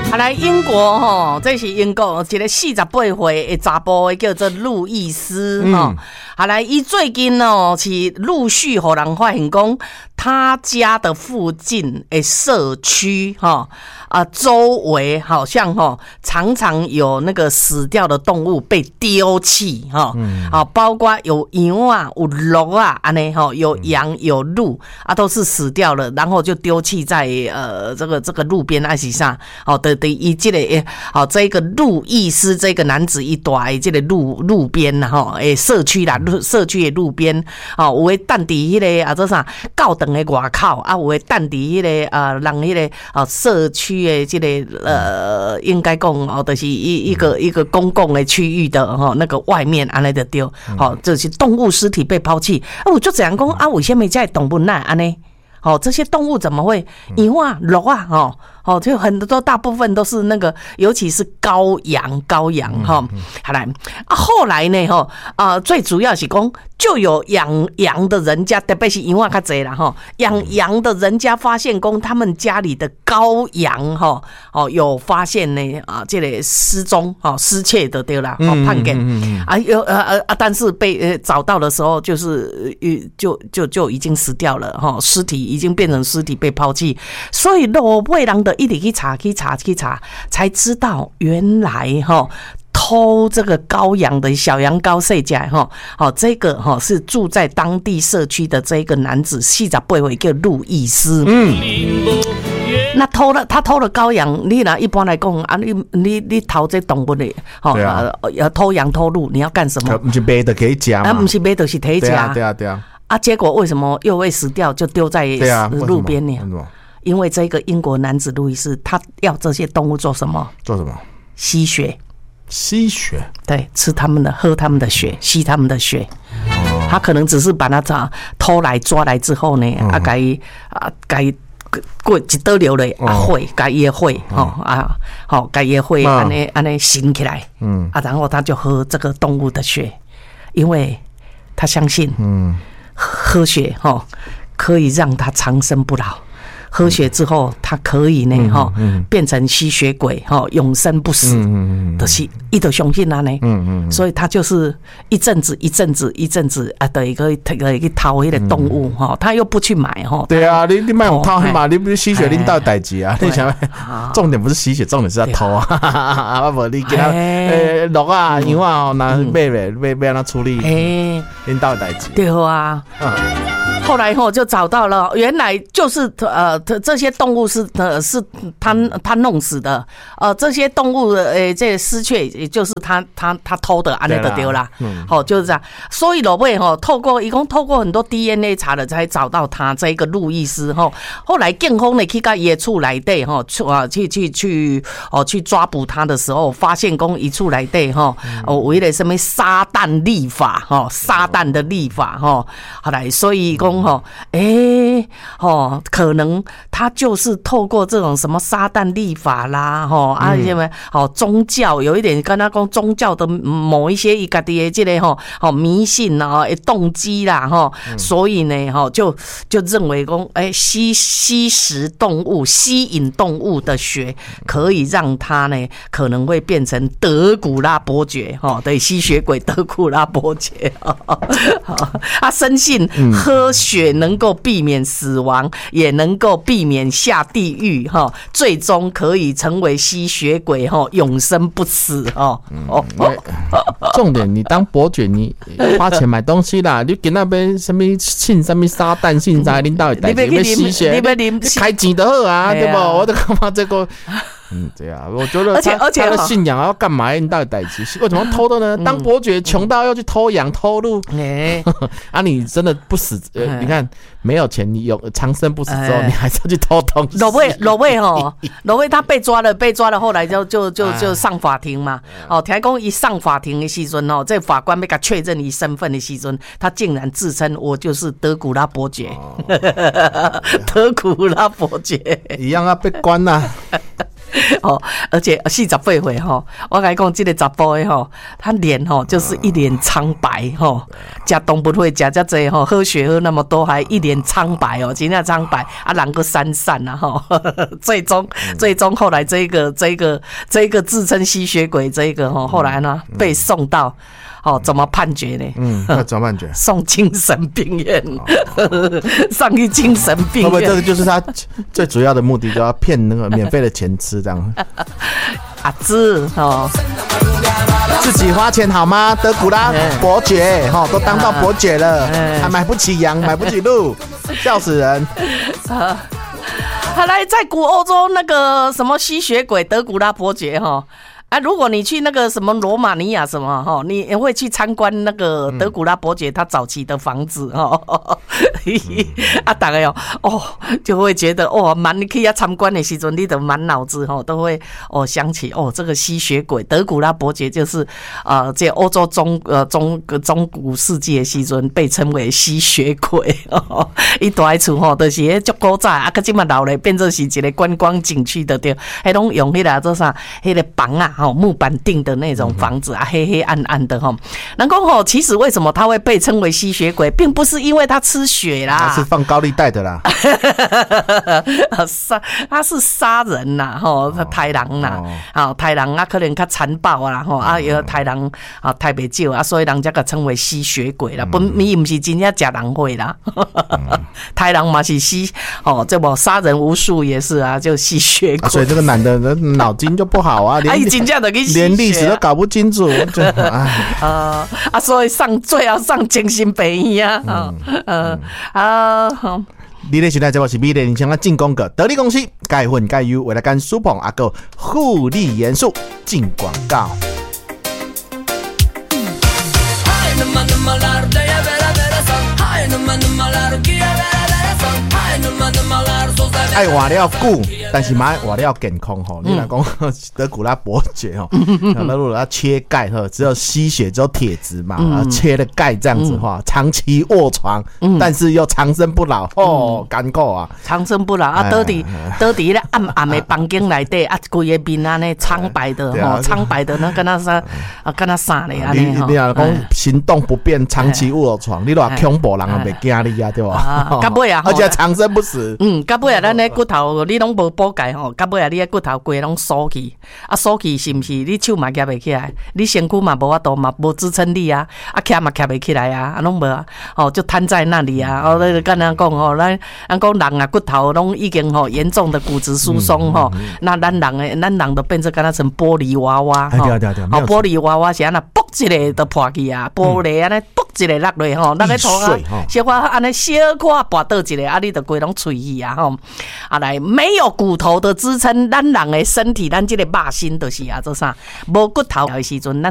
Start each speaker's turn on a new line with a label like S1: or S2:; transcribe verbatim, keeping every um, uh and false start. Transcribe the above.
S1: 啊，来英国吼，这是英国一个四十八岁的查甫的叫做路易斯吼。嗯、啊，来，伊最近哦是陆续互人发现讲，他家的附近的社区哈啊周围好像哈常常有那个死掉的动物被丢弃哈，嗯、啊，包括有羊啊、有鹿啊，安尼哈，有羊有鹿啊，都是死掉了，然后就丢弃在呃这个这个路边啊是啥？好的的，伊这个好这个路易斯这个男子一大的这个路路边呐哈，诶社区啦，社区的路边，哦，有诶等伫迄个啊做啥教堂的外口啊，有诶等伫迄个啊人迄个啊社区的这个呃，应该讲哦，就是一一个一个公共的区域的哈那个外面安尼就丢，好，这些动物尸体被抛弃，啊，我就这样讲啊，为什么这动物那安尼？哦，这些动物怎么会羊啊、鹿啊，哦，哦，就很多大部分都是那个，尤其是羔羊，羔羊哈。好来，啊，后来呢，哈啊，最主要是讲，就有养羊的人家，特别是羊啊较济啦，哈，养羊的人家发现讲，他们家里的羔羊哈，哦，有发现呢啊，这个失踪，哦，失窃的对啦，哦，判给啊，有呃呃啊，但是被呃找到的时候，就是呃就就就已经死掉了，哈，尸体。已经变成尸体被抛弃，所以罗卫人的一直去查去查去查，才知道原来哈偷这个羔羊的小羊羔谁家哈，好这个哈是住在当地社区的这个男子，四十八岁叫路易斯。嗯，那偷了他偷了羔羊，你拿一般来讲啊，你你你偷这动物的，哈、啊，要偷羊偷鹿，你要干什么？
S2: 不是卖的可以夹吗？
S1: 啊，不是卖的是可以夹。
S2: 对啊，对啊。
S1: 啊！结果为什么又会死掉？就丢在路边呢？因为这个英国男子路易斯，他要这些动物做什么？
S2: 做什么？
S1: 吸血。
S2: 吸血？
S1: 对，吃他们的，喝他们的血，吸他们的血。哦、他可能只是把他偷来抓来之后呢，嗯、啊，该啊该过一刀流的啊会，该也会哦啊，好该也会安尼安尼醒起来，嗯啊，然后他就喝这个动物的血，因为他相信，嗯。喝血哈可以让他长生不老，喝血之后他可以呢哈变成吸血鬼哈永生不死的是一的相信啊呢，所以他就是一阵子一阵子一阵子啊的一个一个偷一个动物哈，他又不去买哈。对
S2: 啊，你你买我偷嘛，你不是吸血拎到代志啊？你想，重点不是吸血，重点是要偷啊！啊不，你给他诶鹿啊羊啊，拿买买买买让他处理，拎到代志。
S1: 对啊。后来吼就找到了，原来就是呃这些动物是呃是他他弄死的，呃这些动物的诶这失窃也就是他他他偷的，安尼就对啦，好、嗯、就是这样。所以老尾吼透过一共透过很多 D N A 查了才找到他这个路易斯吼。后来警方呢去到伊的厝内底吼，啊去去去哦去抓捕他的时候，发现讲伊厝内底吼哦为了什么撒旦立法吼，撒旦的立法吼，后来所以讲。吼，哎、欸，哦，可能他就是透过这种什么撒旦立法啦，吼啊，什么哦宗教有一点跟他讲宗教的某一些伊家己的这个吼，哦迷信啊，动机啦，吼，所以呢，吼就就认为讲，哎、欸，吸吸食动物、吸引动物的血，可以让他呢可能会变成德古拉伯爵，吼，对，吸血鬼德古拉伯爵，他深信喝血。血能够避免死亡，也能够避免下地狱哈，最终可以成为吸血鬼哈，永生不死哦。哦，
S2: 重点你当伯爵，你花钱买东西啦，你给那边什么信什么撒旦信啥，领导代志要吸血，你开钱就好啊，对不？我都干嘛这个？嗯，对啊，我觉得而且而且他的信仰要干嘛？你到底代志为什么偷的呢？当伯爵穷到要去偷羊偷鹿，哎、嗯，啊，你真的不死？呃，你看没有钱，你有长生不死之后，你还是要去偷东西。
S1: 罗威罗威哈，罗威他被抓了，被抓了，后来就就就就上法庭嘛。哦，听讲一上法庭的时阵哦，这法官要给他确认你身份的时阵，他竟然自称我就是德古拉伯爵，哦、德古拉伯爵
S2: 一样啊，被关啦、啊。
S1: 哦，而且四十八岁吼，我跟你讲，这个查甫的吼，他脸吼就是一脸苍白吼，吃动物会吃遮济吼，喝血喝那么多，还一脸苍白哦，真正苍白啊，人个闪闪啊吼，最终最终后来这个这个这个自称吸血鬼这个吼，后来呢被送到。哦，怎么判决呢？
S2: 嗯，那怎么判决？
S1: 送精神病院，上去精神病院。
S2: 会不会这个就是他最主要的目的，就要骗那个免费的钱吃这样？
S1: 阿芝哦，
S2: 自己花钱好吗？德古拉伯爵哈，都当到伯爵了，还买不起羊，买不起鹿，笑死人。
S1: 好来，在古欧洲那个什么吸血鬼德古拉伯爵哈。啊，如果你去那个什么罗马尼亚什么哈，你也会去参观那个德古拉伯爵他早期的房子哈，嗯、啊，大概哦哦就会觉得哦，满你去要参观的时阵，你的满脑子哈都会哦想起哦这个吸血鬼德古拉伯爵就是呃这欧洲中呃中中古世纪的时阵被称为吸血鬼哦，伊住喺厝吼，就是迄足古早啊，佮即嘛老咧变做是一个观光景区的对，迄拢用迄个做啥，迄个房啊。哦，木板定的那种房子啊，黑黑暗暗的哈。然后吼，其实为什么他会被称为吸血鬼，并不是因为他吃血啦，
S2: 他是放高利贷的啦。
S1: 杀，他是杀人呐，吼，他杀人呐，啊，杀人啊，可能较残暴啊，吼，啊，有杀人啊，太袂少啊，所以人家个称为吸血鬼啦。本伊唔是真正食人血啦，杀人嘛是吸，哦，这不杀人无数也是啊，就吸血鬼。
S2: 所以这个男的脑筋就不好啊，连连历史都搞不清楚，就
S1: 啊啊，所以上最后上精神病院啊，呃啊好。
S2: 你咧现在这个是美丽人生的进攻个得力公司，钙混钙优为了干舒捧阿个护理元素进广告。爱活了久，但是嘛活了健康吼。你若讲德古拉伯爵吼，那如果要切钙吼，只有吸血，只有铁质嘛，然后切了钙这样子话，长期卧床，但是又长生不老，哦，艰苦啊！
S1: 长生不老啊，倒伫倒伫咧暗暗的房间内底啊，规个面安尼苍白的吼，苍白的那跟那啥啊，跟那啥咧安尼吼。
S2: 你若讲行动不便，长期卧床，你偌恐怖人也袂惊你啊，对吧？
S1: 到尾啊，
S2: 而且长生不死。
S1: 嗯，到尾啊，咱咧骨头你拢无补钙吼，到尾啊，你咧骨头规拢缩去，啊缩去是毋是？你手嘛夹袂起来，你身躯嘛无法度嘛无支撑力啊，啊徛嘛徛袂起来啊，啊拢无啊，哦就瘫在那里啊，哦那个跟人讲吼，咱咱讲人啊骨头拢已经吼严重的骨质疏松吼，那咱人诶，咱人都变成敢若成玻璃娃娃吼，哦玻璃娃娃是安那卜一个就破去啊，玻璃安尼卜一个落落吼，咱咧涂啊，小可安尼小可跋倒一个，啊你就规拢碎去啊吼，啊来没有骨头的支撑，咱人的身体，咱这个肉身就是啊做啥，无骨头的时阵，咱